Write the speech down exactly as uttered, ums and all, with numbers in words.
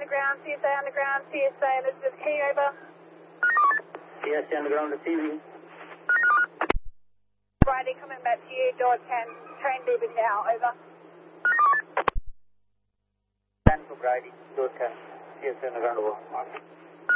Underground, C S A Underground, C S A Elizabeth Key, over. C S A Underground receiving. Brady coming back to you, door ten, train B B now, over. ten for Brady, door ten, C S A Underground, over.